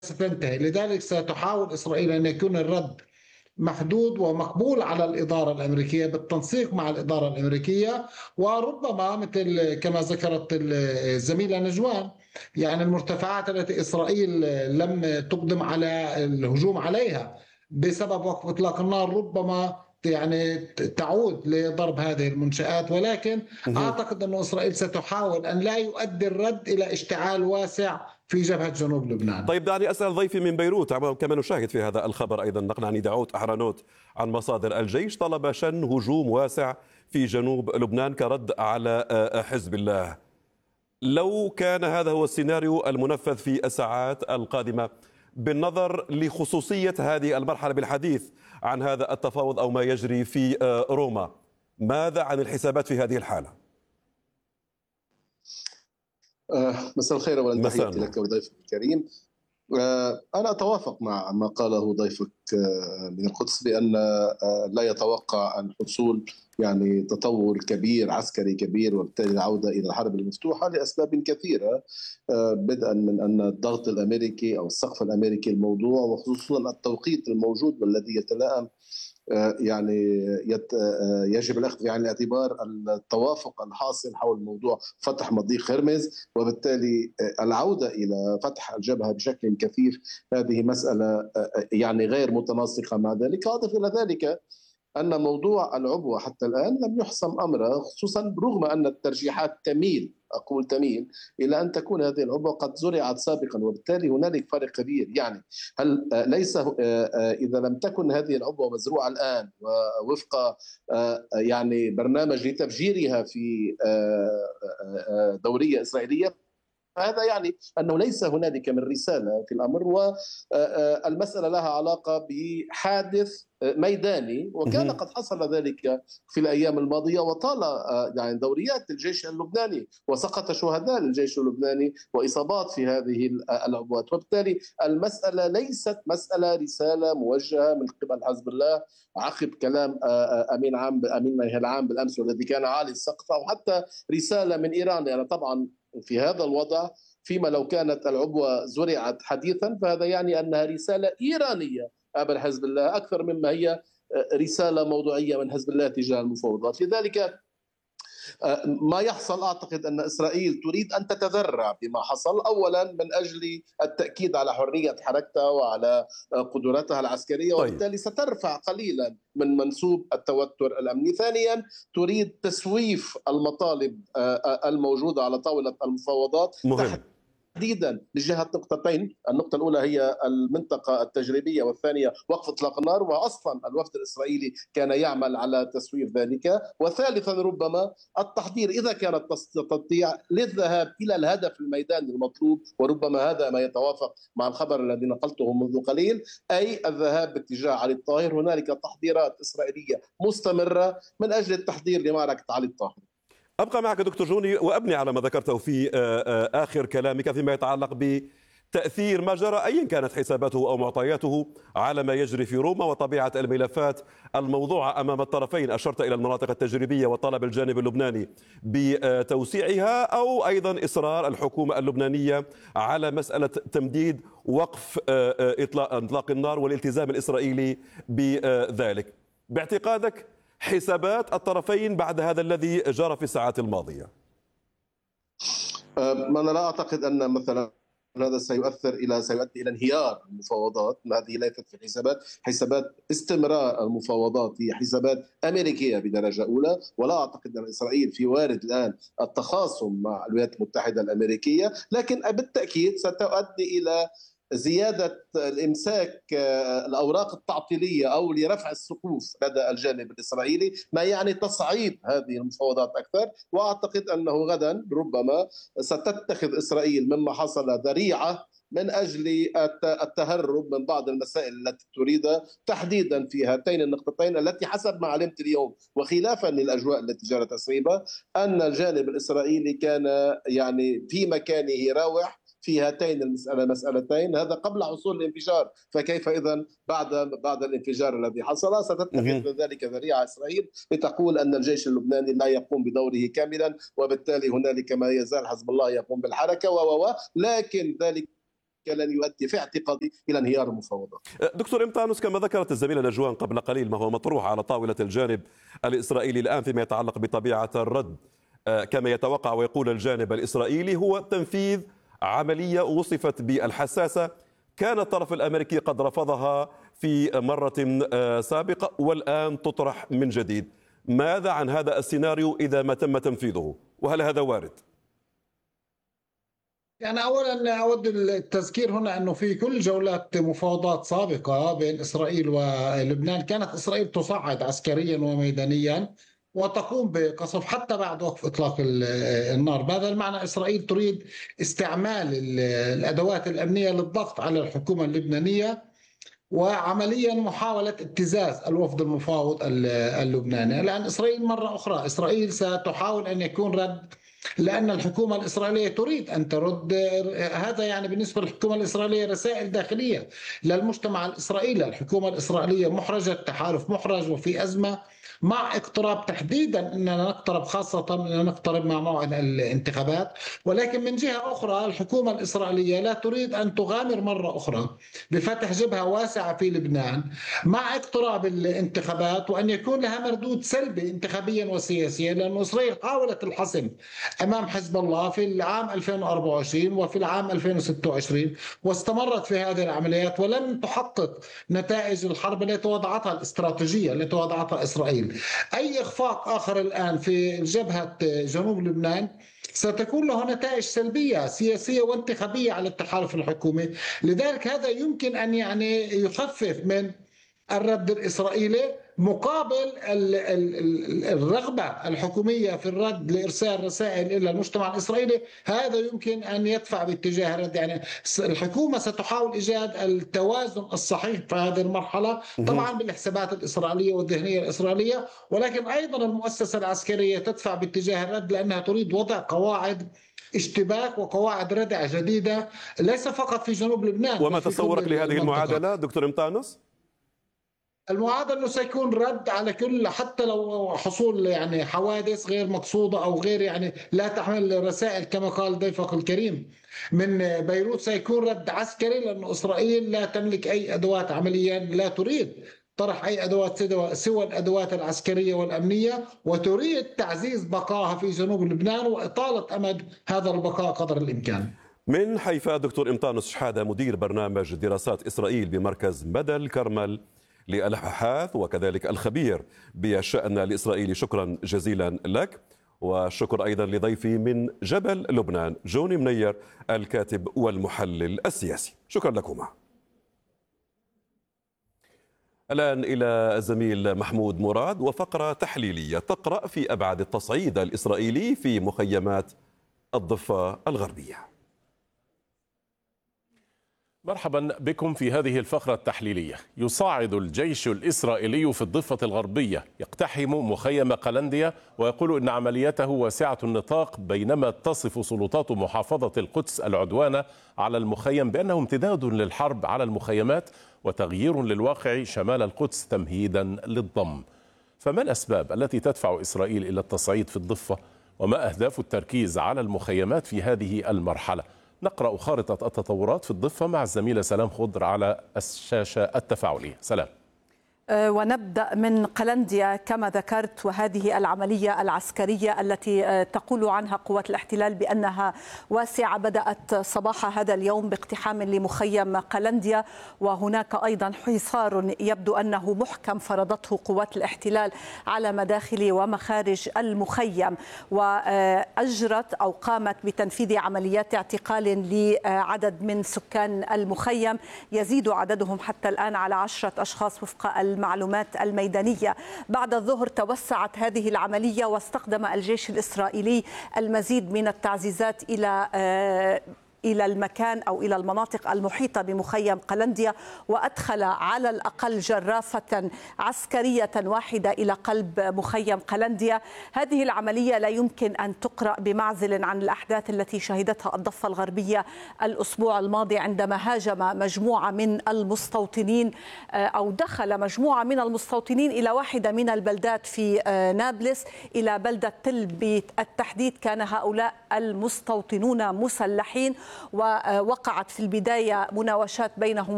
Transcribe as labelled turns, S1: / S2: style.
S1: ستنتهي. لذلك ستحاول إسرائيل أن يكون الرد محدود ومقبول على الإدارة الأمريكية بالتنسيق مع الإدارة الأمريكية. وربما مثل كما ذكرت الزميلة نجوان، يعني المرتفعات التي إسرائيل لم تقدم على الهجوم عليها بسبب وقف إطلاق النار، ربما يعني تعود لضرب هذه المنشآت. ولكن
S2: مهم.
S1: أعتقد أن إسرائيل ستحاول أن لا يؤدي الرد إلى اشتعال واسع في جبهة جنوب لبنان.
S2: طيب، دعني أسأل ضيفي من بيروت، كما نشاهد في هذا الخبر أيضا نقل عن داعوت أحرانوت عن مصادر الجيش طلب شن هجوم واسع في جنوب لبنان كرد على حزب الله. لو كان هذا هو السيناريو المنفذ في الساعات القادمة، بالنظر لخصوصية هذه المرحلة بالحديث عن هذا التفاوض أو ما يجري في روما، ماذا عن الحسابات في هذه الحالة؟
S3: مساء الخير، أولا
S2: مساء
S3: تحياتي
S2: النور.
S3: لك وضيفك الكريم. أنا أتوافق مع ما قاله ضيفك من القدس بأن لا يتوقع الحصول يعني تطور كبير عسكري كبير وبالتالي العودة إلى الحرب المفتوحة لأسباب كثيرة، بدءا من أن الضغط الأمريكي أو السقف الأمريكي الموضوع، وخصوصا التوقيت الموجود والذي يتلائم يعني يجب الأخذ في عين الاعتبار التوافق الحاصل حول موضوع فتح مضيق هرمز، وبالتالي العودة إلى فتح الجبهة بشكل كثيف هذه مسألة يعني غير متناسقة مع ذلك. أضف إلى ذلك أن موضوع العبوة حتى الآن لم يحسم أمره، خصوصا رغم أن الترجيحات تميل، أقول تميل، إلى أن تكون هذه العبوة قد زرعت سابقا، وبالتالي هنالك فرق كبير. يعني هل ليس إذا لم تكن هذه العبوة مزروعة الآن ووفق يعني برنامج لتفجيرها في دورية إسرائيلية، فهذا يعني أنه ليس هنالك من رسالة في الأمر، والمسألة لها علاقة بحادث ميداني، وكان
S2: مهم.
S3: قد حصل ذلك في الأيام الماضية وطال يعني دوريات الجيش اللبناني، وسقط شهداء للجيش اللبناني وإصابات في هذه العبوات. وبالتالي المسألة ليست مسألة رسالة موجهة من قبل حزب الله عقب كلام أمين نهي العام بالأمس والذي كان عالي السقف، أو حتى رسالة من إيران. يعني طبعا في هذا الوضع، فيما لو كانت العبوة زرعت حديثا، فهذا يعني أنها رسالة إيرانية قبل حزب الله أكثر مما هي رسالة موضوعية من حزب الله تجاه المفاوضات. لذلك ما يحصل، أعتقد أن إسرائيل تريد أن تتذرع بما حصل، أولا من أجل التأكيد على حرية حركتها وعلى قدراتها العسكرية،
S2: طيب.
S3: وبالتالي سترفع قليلا من منسوب التوتر الأمني. ثانيا، تريد تسويف المطالب الموجودة على طاولة المفاوضات
S2: مهم.
S3: تحديدا لجهة نقطتين. النقطة الأولى هي المنطقة التجريبية، والثانية وقف إطلاق النار، وأصلا الوفد الإسرائيلي كان يعمل على تسويف ذلك. وثالثا ربما التحضير إذا كانت تستطيع للذهاب إلى الهدف الميداني المطلوب، وربما هذا ما يتوافق مع الخبر الذي نقلته منذ قليل، أي الذهاب باتجاه علي الطاهر. هنالك تحضيرات إسرائيلية مستمرة من أجل التحضير لمعركة علي الطاهر.
S2: أبقى معك دكتور جوني وأبني على ما ذكرته في آخر كلامك فيما يتعلق بتأثير ما جرى أيا كانت حساباته أو معطياته على ما يجري في روما وطبيعة الملفات الموضوعة أمام الطرفين. أشرت إلى المناطق التجريبية وطلب الجانب اللبناني بتوسيعها، أو أيضا إصرار الحكومة اللبنانية على مسألة تمديد وقف إطلاق النار والالتزام الإسرائيلي بذلك. باعتقادك حسابات الطرفين بعد هذا الذي جرى في الساعات الماضية؟
S3: أنا لا أعتقد أن مثلا هذا سيؤدي إلى انهيار المفاوضات. هذه ليست في حسابات استمرار المفاوضات، هي حسابات أمريكية بدرجة أولى، ولا أعتقد أن إسرائيل في وارد الآن التخاصم مع الولايات المتحدة الأمريكية، لكن بالتأكيد ستؤدي إلى زيادة الإمساك الأوراق التعطيلية أو لرفع السقوف لدى الجانب الإسرائيلي، ما يعني تصعيد هذه المفاوضات أكثر. وأعتقد أنه غدا ربما ستتخذ إسرائيل مما حصل ذريعة من أجل التهرب من بعض المسائل التي تريدها، تحديدا في هاتين النقطتين التي حسب ما علمت اليوم وخلافا للأجواء التي جرت تسريبها، أن الجانب الإسرائيلي كان يعني في مكانه راوح في هاتين المسألتين، هذا قبل حصول الانفجار. فكيف إذا بعد الانفجار الذي حصل ستتخذ ذلك ذريعة إسرائيل لتقول أن الجيش اللبناني لا يقوم بدوره كاملا، وبالتالي هنالك ما يزال حزب الله يقوم بالحركة لكن ذلك لن يؤدي في اعتقادي إلى انهيار المفاوضات.
S2: دكتور إمطانوس، كما ذكرت الزميلة نجوان قبل قليل، ما هو مطروح على طاولة الجانب الإسرائيلي الآن فيما يتعلق بطبيعة الرد كما يتوقع ويقول الجانب الإسرائيلي هو تنفيذ عملية وصفت بالحساسة، كان الطرف الأمريكي قد رفضها في مرة سابقة والآن تطرح من جديد. ماذا عن هذا السيناريو إذا ما تم تنفيذه، وهل هذا وارد؟
S1: يعني أولا أود التذكير هنا أنه في كل جولات مفاوضات سابقة بين إسرائيل ولبنان كانت إسرائيل تصعد عسكريا وميدانيا وتقوم بقصف حتى بعد وقف إطلاق النار. بهذا المعنى إسرائيل تريد استعمال الأدوات الأمنية للضغط على الحكومة اللبنانية وعمليا محاولة ابتزاز الوفد المفاوض اللبناني. الآن إسرائيل مرة أخرى إسرائيل ستحاول أن يكون رد، لأن الحكومة الإسرائيلية تريد أن ترد. هذا يعني بالنسبة للحكومة الإسرائيلية رسائل داخلية للمجتمع الإسرائيلي. الحكومة الإسرائيلية محرجة، التحالف محرج وفي أزمة مع اقتراب تحديدا أننا نقترب، خاصة أننا نقترب مع موعد الانتخابات. ولكن من جهة أخرى الحكومة الإسرائيلية لا تريد أن تغامر مرة أخرى بفتح جبهة واسعة في لبنان مع اقتراب الانتخابات وأن يكون لها مردود سلبي انتخابيا وسياسيا، لأن إسرائيل حاولت الحسم أمام حزب الله في العام 2024 وفي العام 2026 واستمرت في هذه العمليات ولم تحقق نتائج الحرب التي وضعتها الاستراتيجية التي وضعتها إسرائيل. أي إخفاق آخر الآن في جبهة جنوب لبنان ستكون له نتائج سلبية سياسية وانتخابية على التحالف الحكومي. لذلك هذا يمكن أن يعني يخفف من الرد الإسرائيلي مقابل الرغبة الحكومية في الرد لإرسال رسائل إلى المجتمع الإسرائيلي. هذا يمكن أن يدفع باتجاه الرد. يعني الحكومة ستحاول إيجاد التوازن الصحيح في هذه المرحلة طبعا بالحسابات الإسرائيلية والذهنية الإسرائيلية، ولكن أيضا المؤسسة العسكرية تدفع باتجاه الرد لأنها تريد وضع قواعد اشتباك وقواعد ردع جديدة ليس فقط في جنوب لبنان.
S2: وما تصورك لهذه المعادلة دكتور إمطانوس؟
S1: المعادلة أنه سيكون رد على كل، حتى لو حصول يعني حوادث غير مقصودة أو غير يعني لا تحمل رسائل كما قال ضيفك الكريم من بيروت، سيكون رد عسكري، لأن إسرائيل لا تملك أي أدوات عمليا، لا تريد طرح أي أدوات سوى الأدوات العسكرية والأمنية، وتريد تعزيز بقائها في جنوب لبنان وإطالة أمد هذا البقاء قدر الإمكان.
S2: من حيفا دكتور إمطانوس شحادة، مدير برنامج دراسات إسرائيل بمركز مدى الكرمل للأبحاث وكذلك الخبير بالشأن الإسرائيلي، شكرا جزيلا لك. وشكر أيضا لضيفي من جبل لبنان جوني منير الكاتب والمحلل السياسي، شكرا لكما. الآن إلى الزميل محمود مراد وفقرة تحليلية تقرأ في أبعاد التصعيد الإسرائيلي في مخيمات الضفة الغربية.
S4: مرحبا بكم في هذه الفقرة التحليلية. يصعد الجيش الإسرائيلي في الضفة الغربية، يقتحم مخيم قلنديا ويقول إن عمليته واسعة النطاق، بينما تصف سلطات محافظة القدس العدوان على المخيم بأنه امتداد للحرب على المخيمات وتغيير للواقع شمال القدس تمهيدا للضم. فما الأسباب التي تدفع إسرائيل إلى التصعيد في الضفة؟ وما أهداف التركيز على المخيمات في هذه المرحلة؟ نقرأ خارطة التطورات في الضفة مع الزميلة سلام خضر على الشاشة التفاعلية. سلام.
S5: ونبدأ من قلنديا كما ذكرت، وهذه العملية العسكرية التي تقول عنها قوات الاحتلال بأنها واسعة بدأت صباح هذا اليوم باقتحام لمخيم قلنديا، وهناك أيضا حصار يبدو أنه محكم فرضته قوات الاحتلال على مداخل ومخارج المخيم، وأجرت أو قامت بتنفيذ عمليات اعتقال لعدد من سكان المخيم، يزيد عددهم حتى الآن على 10 أشخاص وفق المعلومات الميدانية. بعد الظهر توسعت هذه العملية واستخدم الجيش الإسرائيلي المزيد من التعزيزات إلى المكان أو إلى المناطق المحيطة بمخيم قلنديا، وأدخل على الأقل جرافة عسكرية واحدة إلى قلب مخيم قلنديا. هذه العملية لا يمكن أن تقرأ بمعزل عن الأحداث التي شهدتها الضفة الغربية الأسبوع الماضي، عندما هاجم مجموعة من المستوطنين أو دخل مجموعة من المستوطنين إلى واحدة من البلدات في نابلس، إلى بلدة تل بالتحديد. كان هؤلاء المستوطنون مسلحين ووقعت في البداية مناوشات بينهم